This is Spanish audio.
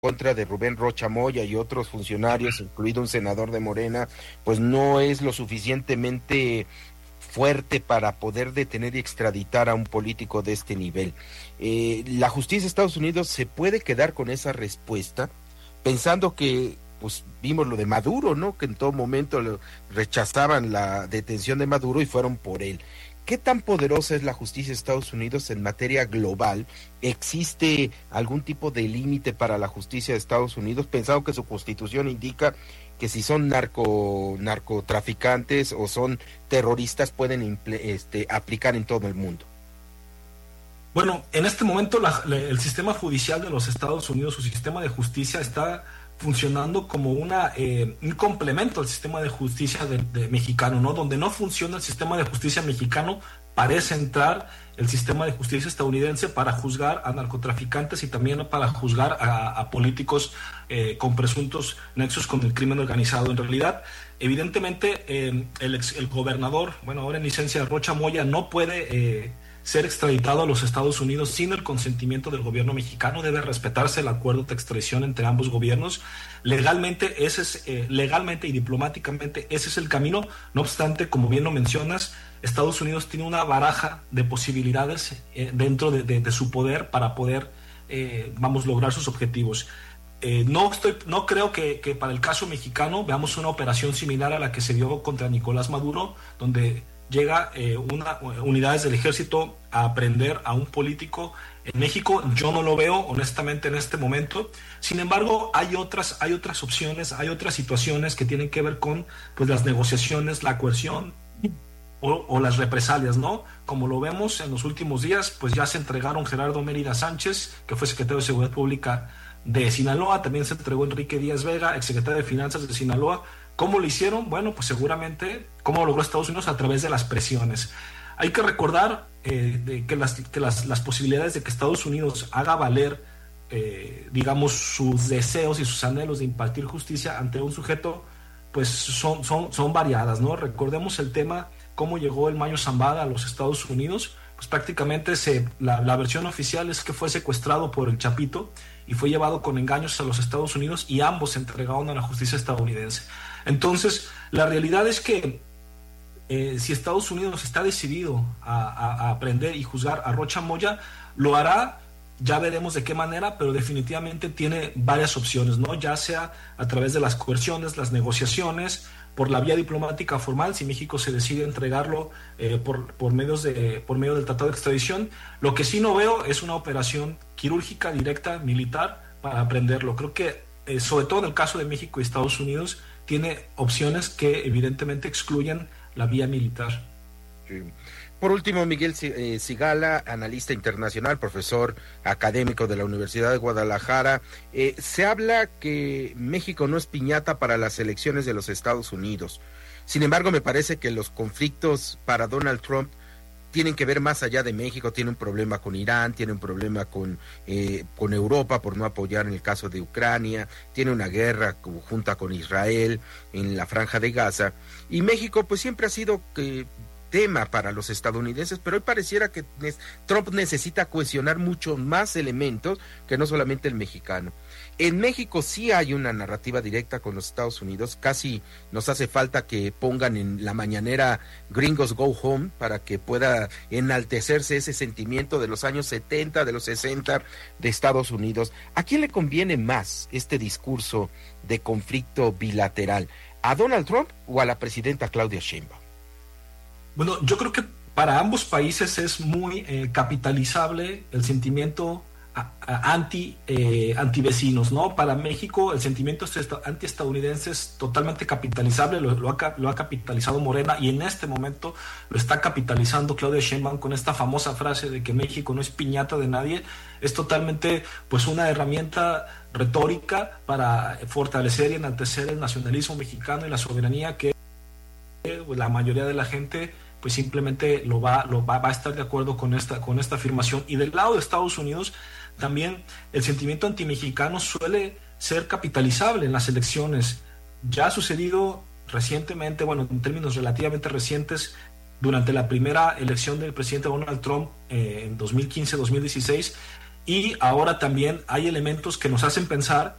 contra de Rubén Rocha Moya y otros funcionarios, incluido un senador de Morena, pues no es lo suficientemente fuerte para poder detener y extraditar a un político de este nivel. La justicia de Estados Unidos se puede quedar con esa respuesta, pensando que, pues vimos lo de Maduro, ¿no? Que en todo momento rechazaban la detención de Maduro y fueron por él. ¿Qué tan poderosa es la justicia de Estados Unidos en materia global? ¿Existe algún tipo de límite para la justicia de Estados Unidos, pensado que su constitución indica que si son narcotraficantes o son terroristas pueden aplicar en todo el mundo? Bueno, en este momento el sistema judicial de los Estados Unidos, su sistema de justicia, está funcionando como un complemento al sistema de justicia de mexicano, ¿no? Donde no funciona el sistema de justicia mexicano, parece entrar el sistema de justicia estadounidense para juzgar a narcotraficantes y también para juzgar a políticos con presuntos nexos con el crimen organizado. En realidad, evidentemente, el gobernador, bueno, ahora en licencia, Rocha Moya, no puede ser extraditado a los Estados Unidos sin el consentimiento del gobierno mexicano. Debe respetarse el acuerdo de extradición entre ambos gobiernos. Legalmente y diplomáticamente ese es el camino. No obstante, como bien lo mencionas, Estados Unidos tiene una baraja de posibilidades dentro de su poder para poder lograr sus objetivos. No creo que para el caso mexicano veamos una operación similar a la que se dio contra Nicolás Maduro, donde llega unidades del ejército a aprender a un político en México. Yo no lo veo, honestamente, en este momento. Sin embargo, hay otras opciones, hay otras situaciones que tienen que ver con, pues, las negociaciones, la coerción o las represalias, ¿no? Como lo vemos en los últimos días, pues ya se entregaron Gerardo Mérida Sánchez, que fue secretario de Seguridad Pública de Sinaloa, también se entregó Enrique Díaz Vega, exsecretario de Finanzas de Sinaloa. ¿Cómo lo hicieron? Bueno, pues seguramente, ¿cómo lo logró Estados Unidos? A través de las presiones. Hay que recordar que las posibilidades de que Estados Unidos haga valer, digamos, sus deseos y sus anhelos de impartir justicia ante un sujeto, pues son variadas, ¿no? Recordemos el tema, cómo llegó el Mayo Zambada a los Estados Unidos. Pues prácticamente la versión oficial es que fue secuestrado por el Chapito y fue llevado con engaños a los Estados Unidos y ambos se entregaron a la justicia estadounidense. Entonces, la realidad es que si Estados Unidos está decidido a aprender y juzgar a Rocha Moya, lo hará, ya veremos de qué manera, pero definitivamente tiene varias opciones, ¿no? Ya sea a través de las coerciones, las negociaciones, por la vía diplomática formal, si México se decide entregarlo por medio del Tratado de Extradición. Lo que sí no veo es una operación quirúrgica, directa, militar, para aprenderlo. Creo que, sobre todo en el caso de México y Estados Unidos, tiene opciones que evidentemente excluyen la vía militar. Sí. Por último, Miguel Sigala, analista internacional, profesor académico de la Universidad de Guadalajara. Se habla que México no es piñata para las elecciones de los Estados Unidos. Sin embargo, me parece que los conflictos para Donald Trump tienen que ver más allá de México. Tiene un problema con Irán, tiene un problema con Europa por no apoyar en el caso de Ucrania, tiene una guerra conjunta con Israel en la Franja de Gaza, y México pues siempre ha sido tema para los estadounidenses, pero hoy pareciera que Trump necesita cohesionar mucho más elementos que no solamente el mexicano. En México sí hay una narrativa directa con los Estados Unidos, casi nos hace falta que pongan en la mañanera Gringos Go Home para que pueda enaltecerse ese sentimiento de los años 70, de los 60 de Estados Unidos. ¿A quién le conviene más este discurso de conflicto bilateral? ¿A Donald Trump o a la presidenta Claudia Sheinbaum? Bueno, yo creo que para ambos países es muy capitalizable el sentimiento anti-vecinos, ¿no? Para México el sentimiento anti-estadounidense es totalmente capitalizable, lo ha capitalizado Morena, y en este momento lo está capitalizando Claudia Sheinbaum con esta famosa frase de que México no es piñata de nadie. Es totalmente, pues, una herramienta retórica para fortalecer y enaltecer el nacionalismo mexicano y la soberanía, que la mayoría de la gente pues simplemente va a estar de acuerdo con esta afirmación. Y del lado de Estados Unidos también el sentimiento antimexicano suele ser capitalizable en las elecciones. Ya ha sucedido recientemente, bueno, en términos relativamente recientes, durante la primera elección del presidente Donald Trump en 2015-2016, y ahora también hay elementos que nos hacen pensar